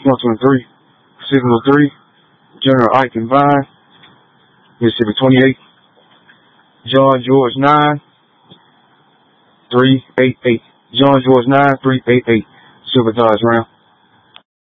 123, 603, General Ike and Vine, Mississippi 28, John George 9, 388, John George 9, 388, Silver Dodge Ram.